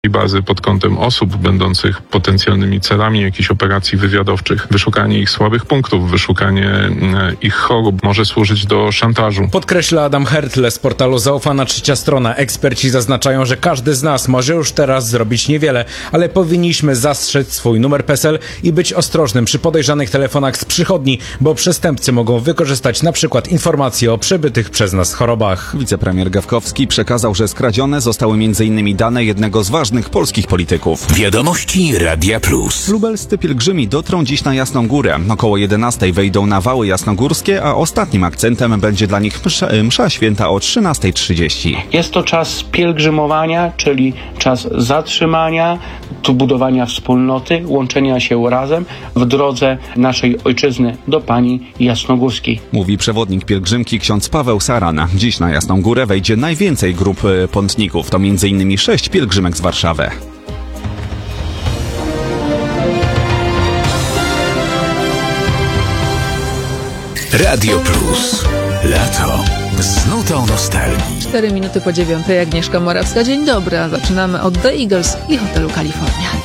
i bazy pod kątem osób będących potencjalnymi celami jakichś operacji wywiadowczych. Wyszukanie ich słabych punktów, wyszukanie ich chorób może służyć do szantażu. Podkreśla Adam Hertle z portalu Zaufana Trzecia Strona. Eksperci zaznaczają, że każdy z nas może już teraz zrobić niewiele, ale powinniśmy zastrzec swój numer PESEL i być ostrożnym przy podejrzanych telefonach z przychodni, bo przestępcy mogą wykorzystać na przykład informacje o przebytych przez nas chorobach. Wicepremier Gawkowski przekazał, że skradzione zostały m.in. dane jednego z ważnych polskich polityków. Wiadomości Radia Plus. Lubelscy pielgrzymi dotrą dziś na Jasną Górę. Około 11 wejdą na Wały Jasnogórskie, a ostatnim akcentem będzie dla nich msza święta o 13:30. Jest to czas pielgrzymowania, czyli czas zatrzymania, tu budowania wspólnoty, łączenia się razem w drodze naszej ojczyzny do Pani Jasnogórskiej. Mówi przewodnik pielgrzymki ksiądz Paweł Saran. Dziś na Jasną Górę wejdzie najwięcej grup pątników. To m.in. 6 pielgrzymek z Warszawy. Radio Plus. Lato. Z nutą nostalgii. 4 minuty po 9:00. Agnieszka Morawska. Dzień dobry. Zaczynamy od The Eagles i hotelu Kalifornia.